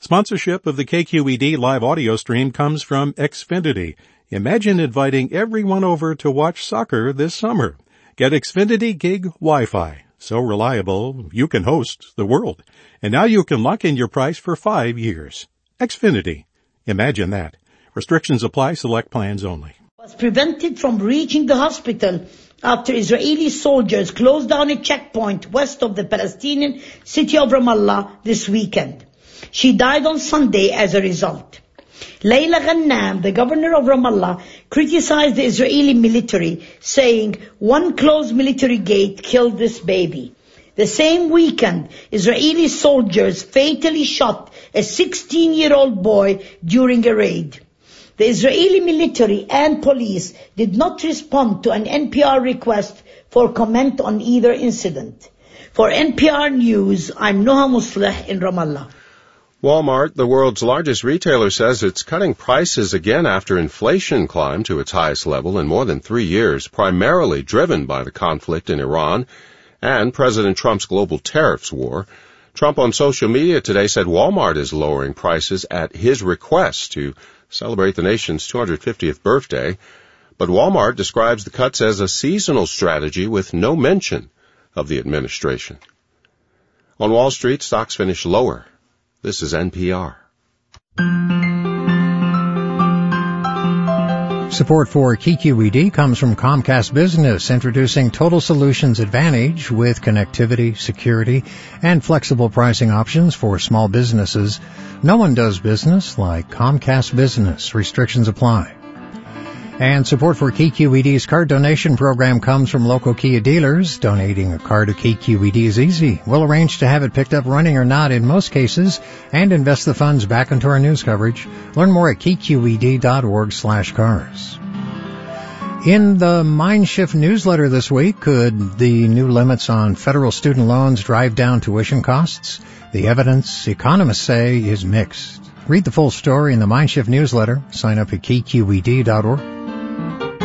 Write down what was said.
Sponsorship of the KQED live audio stream comes from Xfinity. Imagine inviting everyone over to watch soccer this summer. Get Xfinity Gig Wi-Fi. So reliable, you can host the world. And now you can lock in your price for 5 years. Xfinity. Imagine that. Restrictions apply. Select plans only. Was prevented from reaching the hospital after Israeli soldiers closed down a checkpoint west of the Palestinian city of Ramallah this weekend. She died on Sunday as a result. Layla Ghannam, the governor of Ramallah, criticized the Israeli military, saying one closed military gate killed this baby. The same weekend, Israeli soldiers fatally shot a 16-year-old boy during a raid. The Israeli military and police did not respond to an NPR request for comment on either incident. For NPR News, I'm Noha Musleh in Ramallah. Walmart, the world's largest retailer, says it's cutting prices again after inflation climbed to its highest level in more than 3 years, primarily driven by the conflict in Iran and President Trump's global tariffs war. Trump on social media today said Walmart is lowering prices at his request to celebrate the nation's 250th birthday. But Walmart describes the cuts as a seasonal strategy with no mention of the administration. On Wall Street, stocks finished lower. This is NPR. Support for KQED comes from Comcast Business, introducing Total Solutions Advantage with connectivity, security, and flexible pricing options for small businesses. No one does business like Comcast Business. Restrictions apply. And support for KQED's card donation program comes from local Kia dealers. Donating a car to KQED is easy. We'll arrange to have it picked up running or not in most cases and invest the funds back into our news coverage. Learn more at kqed.org/cars. In the Mindshift newsletter this week, could the new limits on federal student loans drive down tuition costs? The evidence, economists say, is mixed. Read the full story in the Mindshift newsletter. Sign up at kqed.org.